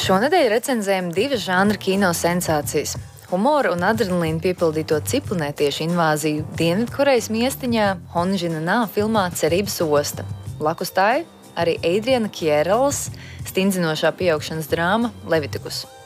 Šonedēļ recenzējam divas žanra kino sensācijas. Humora un adrenalīna piepildīto ciplinētiešu invāziju Dienvidkorejas miestiņā Honžina Nā filmā Cerības osta. Blakus tai arī Adriana Kjērelas stingzinošā pieaugšanas drāma Levitikus.